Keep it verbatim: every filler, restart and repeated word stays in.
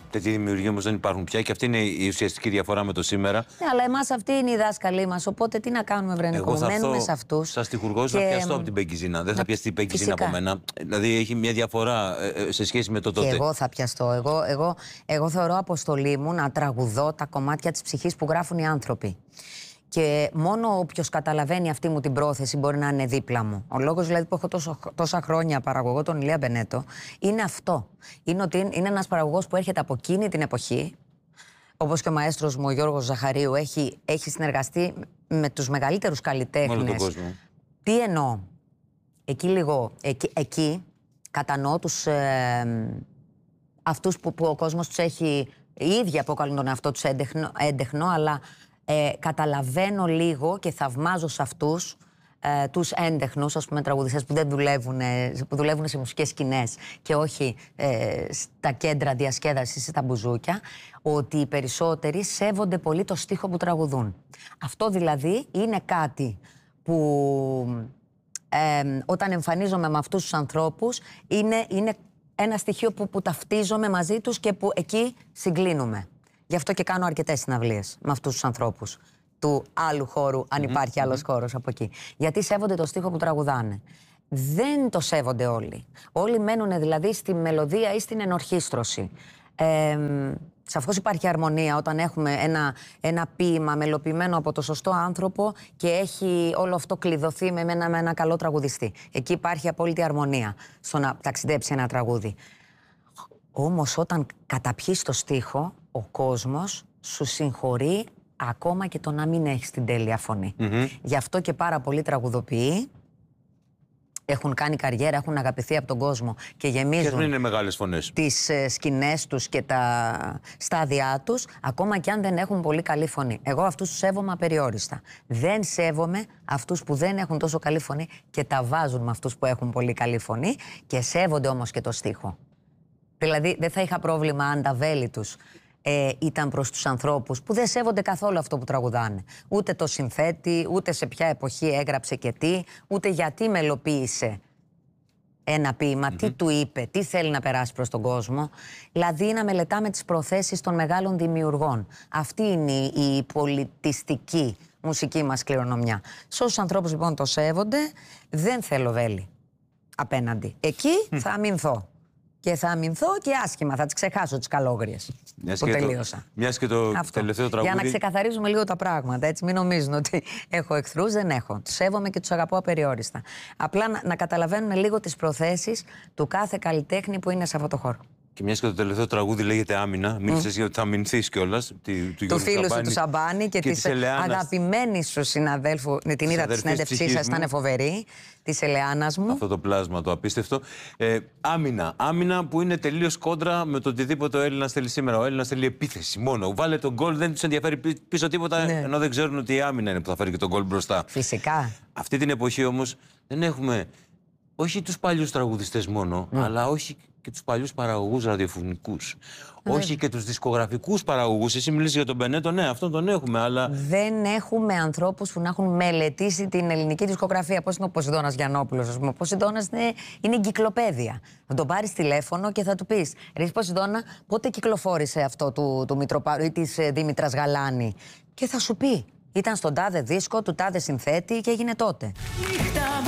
Τέτοιοι δημιουργοί όμως δεν υπάρχουν πια και αυτή είναι η ουσιαστική διαφορά με το σήμερα. Ναι, αλλά εμάς αυτοί είναι οι δάσκαλοι μας. Οπότε τι να κάνουμε, Βρενικό. Μένουμε σε αυτούς. Σαν τυχουργός και... να πιαστώ από την Πεγκιζίνα. Δεν θα πιαστεί η Πεγκιζίνα από μένα. Δηλαδή έχει μια διαφορά σε σχέση με το τότε. Και εγώ θα πιαστώ. Εγώ, εγώ, εγώ θεωρώ αποστολή μου να τραγουδώ τα κομμάτια της ψυχής που γράφουν οι άνθρωποι. Και μόνο όποιος καταλαβαίνει αυτή μου την πρόθεση μπορεί να είναι δίπλα μου. Ο λόγος δηλαδή που έχω τόσο, τόσα χρόνια παραγωγό τον Ηλία Μπενέτο είναι αυτό. Είναι ότι είναι ένας παραγωγός που έρχεται από εκείνη την εποχή. Όπως και ο μαέστρος μου ο Γιώργος Ζαχαρίου έχει, έχει συνεργαστεί με τους μεγαλύτερους καλλιτέχνες. Όλο τον κόσμο. Τι εννοώ. Εκεί λίγο, εκεί, εκεί κατανοώ τους, ε, αυτούς που, που ο κόσμος τους έχει, οι ίδιοι αποκαλούν τον εαυτό τους έντεχνο, έντεχνο αλλά ε, καταλαβαίνω λίγο και θαυμάζω σε αυτούς ε, τους έντεχνους, ας πούμε, τραγουδιστές που δεν δουλεύουν, που δουλεύουν σε μουσικές σκηνές και όχι ε, στα κέντρα διασκέδασης ή στα μπουζούκια, ότι οι περισσότεροι σέβονται πολύ το στίχο που τραγουδούν. Αυτό δηλαδή είναι κάτι που ε, όταν εμφανίζομαι με αυτούς τους ανθρώπους είναι, είναι ένα στοιχείο που, που ταυτίζομαι μαζί τους και που εκεί συγκλίνουμε. Γι' αυτό και κάνω αρκετές συναυλίες με αυτούς τους ανθρώπους του άλλου χώρου, αν mm-hmm. υπάρχει άλλος mm-hmm. χώρος από εκεί. Γιατί σέβονται το στίχο που τραγουδάνε. Δεν το σέβονται όλοι. Όλοι μένουν δηλαδή στη μελωδία ή στην ενορχήστρωση. Ε, Σαφώς υπάρχει αρμονία όταν έχουμε ένα, ένα ποίημα μελοποιημένο από το σωστό άνθρωπο και έχει όλο αυτό κλειδωθεί με ένα, με ένα καλό τραγουδιστή. Εκεί υπάρχει απόλυτη αρμονία στο να ταξιδέψει ένα τραγούδι. Όμως όταν καταπιείς το στίχο, ο κόσμος σου συγχωρεί ακόμα και το να μην έχεις την τέλεια φωνή. Mm-hmm. Γι' αυτό και πάρα πολλοί τραγουδοποιοί έχουν κάνει καριέρα, έχουν αγαπηθεί από τον κόσμο και γεμίζουν είναι μεγάλες φωνές. τις ε, σκηνές τους και τα στάδια τους, ακόμα και αν δεν έχουν πολύ καλή φωνή. Εγώ αυτούς τους σέβομαι απεριόριστα. Δεν σέβομαι αυτούς που δεν έχουν τόσο καλή φωνή και τα βάζουν με αυτούς που έχουν πολύ καλή φωνή και σέβονται όμως και το στίχο. Δηλαδή δεν θα είχα πρόβλημα αν τα βέλη τους ε, ήταν προς τους ανθρώπους που δεν σέβονται καθόλου αυτό που τραγουδάνε. Ούτε το συνθέτη, ούτε σε ποια εποχή έγραψε και τι, ούτε γιατί μελοποίησε ένα ποίημα, mm-hmm. τι του είπε, τι θέλει να περάσει προς τον κόσμο. Δηλαδή να μελετάμε τις προθέσεις των μεγάλων δημιουργών. Αυτή είναι η πολιτιστική μουσική μας κληρονομιά. Σε όσους ανθρώπους λοιπόν το σέβονται, δεν θέλω βέλη απέναντι. Εκεί θα αμυνθώ. Και θα αμυνθώ και άσχημα, θα τις ξεχάσω τις καλόγριες που τελείωσα. Το, μιας και το αυτό. Τελευταίο τραγούδι. Για να ξεκαθαρίζουμε λίγο τα πράγματα, έτσι. Μην νομίζουν ότι έχω εχθρούς, δεν έχω. Τους σέβομαι και τους αγαπώ απεριόριστα. Απλά να, να καταλαβαίνουμε λίγο τις προθέσεις του κάθε καλλιτέχνη που είναι σε αυτό το χώρο. Και μιας και το τελευταίο τραγούδι λέγεται Άμυνα, μίλησες mm. για ότι θα αμυνθείς κιόλας. Του, του φίλου σου του Σαμπάνη και, και της αγαπημένης σου συναδέλφου. Την είδα τη συνέντευξή σας, ήταν φοβερή. Της Ελεάνας μου. Αυτό το πλάσμα το απίστευτο. Ε, άμυνα. Άμυνα που είναι τελείως κόντρα με το οτιδήποτε ο Έλληνας θέλει σήμερα. Ο Έλληνας θέλει επίθεση μόνο. Βάλε τον γκολ, δεν τους ενδιαφέρει πίσω τίποτα, ναι. ενώ δεν ξέρουν ότι η άμυνα είναι που θα φέρει και τον γκολ μπροστά. Φυσικά. Αυτή την εποχή όμως δεν έχουμε όχι τους παλιούς τραγουδιστές μόνο, mm. αλλά όχι και τους παλιούς παραγωγούς ραδιοφωνικούς. Mm. Όχι και τους δισκογραφικούς παραγωγούς. Εσύ μιλήσεις για τον Μπενέτο, ναι, αυτόν τον έχουμε, αλλά. Δεν έχουμε ανθρώπους που να έχουν μελετήσει την ελληνική δισκογραφία. Πώς είναι ο Ποσειδώνας Γιαννόπουλος, ας πούμε. Ο Ποσειδώνας είναι, είναι εγκυκλοπαίδεια. Θα τον πάρεις τηλέφωνο και θα του πεις: Ρε Ποσειδώνα, πότε κυκλοφόρησε αυτό του, του Μητροπάρου ή της Δήμητρας Γαλάνη? Και θα σου πει: Ήταν στον τάδε δίσκο, του τάδε συνθέτη και έγινε τότε.